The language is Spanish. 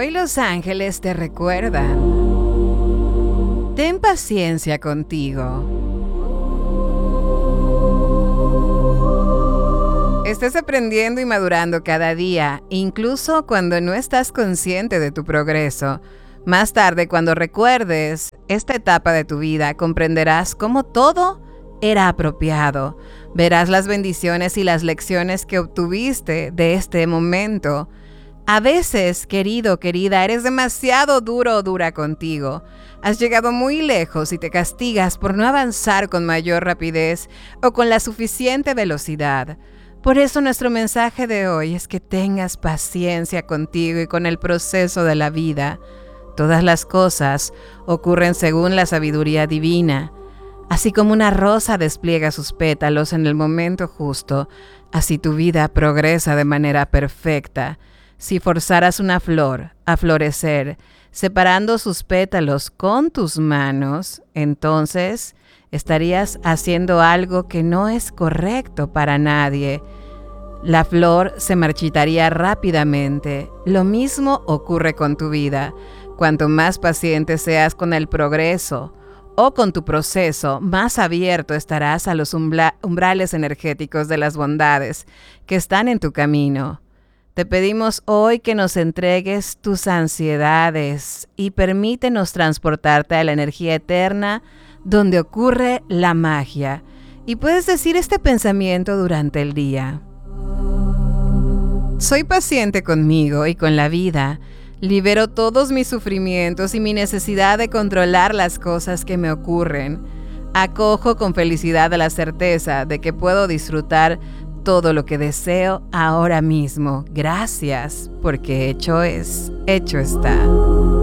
Hoy los ángeles te recuerdan. Ten paciencia contigo. Estás aprendiendo y madurando cada día, incluso cuando no estás consciente de tu progreso. Más tarde, cuando recuerdes esta etapa de tu vida, comprenderás cómo todo era apropiado. Verás las bendiciones y las lecciones que obtuviste de este momento. A veces, querido, querida, eres demasiado duro o dura contigo. Has llegado muy lejos y te castigas por no avanzar con mayor rapidez o con la suficiente velocidad. Por eso nuestro mensaje de hoy es que tengas paciencia contigo y con el proceso de la vida. Todas las cosas ocurren según la sabiduría divina. Así como una rosa despliega sus pétalos en el momento justo, así tu vida progresa de manera perfecta. Si forzaras una flor a florecer, separando sus pétalos con tus manos, entonces estarías haciendo algo que no es correcto para nadie. La flor se marchitaría rápidamente. Lo mismo ocurre con tu vida. Cuanto más paciente seas con el progreso o con tu proceso, más abierto estarás a los umbrales energéticos de las bondades que están en tu camino. Te pedimos hoy que nos entregues tus ansiedades y permítenos transportarte a la energía eterna donde ocurre la magia. Y puedes decir este pensamiento durante el día. Soy paciente conmigo y con la vida. Libero todos mis sufrimientos y mi necesidad de controlar las cosas que me ocurren. Acojo con felicidad la certeza de que puedo disfrutar todo lo que deseo ahora mismo. Gracias, porque hecho es, hecho está.